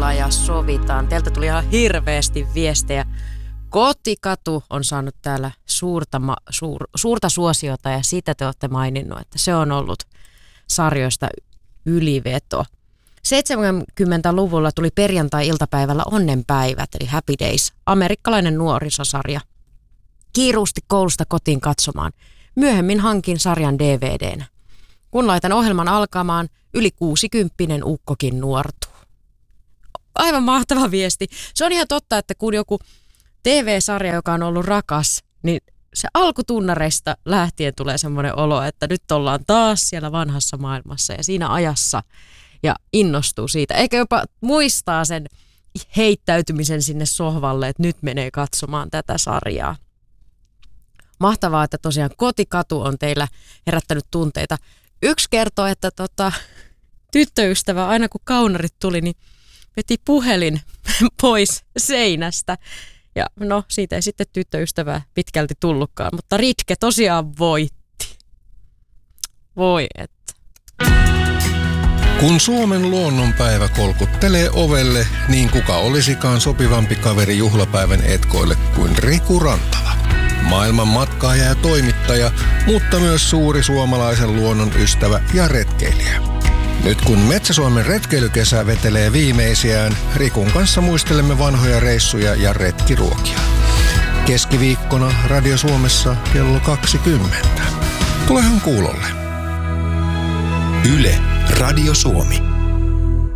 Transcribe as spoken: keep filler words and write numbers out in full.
sovitaan ja sovitaan. Teiltä tuli ihan hirveästi viestejä. Kotikatu on saanut täällä suurta, suur, suurta suosiota ja sitä te olette maininnut, että se on ollut sarjoista yliveto. seitsemänkymmentäluvulla tuli perjantai-iltapäivällä Onnenpäivät, eli Happy Days, amerikkalainen nuorisosarja. Kiiruusti koulusta kotiin katsomaan. Myöhemmin hankin sarjan D V D:nä. Kun laitan ohjelman alkamaan, yli kuusikymppinen ukkokin nuortuu. Aivan mahtava viesti. Se on ihan totta, että kun joku T V-sarja, joka on ollut rakas, niin se alkutunnareista lähtien tulee semmoinen olo, että nyt ollaan taas siellä vanhassa maailmassa ja siinä ajassa ja innostuu siitä. Eikä jopa muistaa sen heittäytymisen sinne sohvalle, että nyt menee katsomaan tätä sarjaa. Mahtavaa, että tosiaan Kotikatu on teillä herättänyt tunteita. Yksi kertoo, että tota, tyttöystävä aina kun kaunarit tuli, niin veti puhelin pois seinästä. Ja no, siitä ei sitten tyttöystävää pitkälti tullutkaan, mutta Ritke tosiaan voitti. Voi että. Kun Suomen luonnonpäivä kolkuttelee ovelle, niin kuka olisikaan sopivampi kaveri juhlapäivän etkoille kuin Riku Rantala. Maailman matkaaja ja toimittaja, mutta myös suuri suomalaisen luonnon ystävä ja retkeilijä. Nyt kun Metsä-Suomen retkeilykesä vetelee viimeisiään, Rikun kanssa muistelemme vanhoja reissuja ja retkiruokia. Keskiviikkona Radio Suomessa kello kaksikymmentä. Tulehan kuulolle. Yle, Radio Suomi.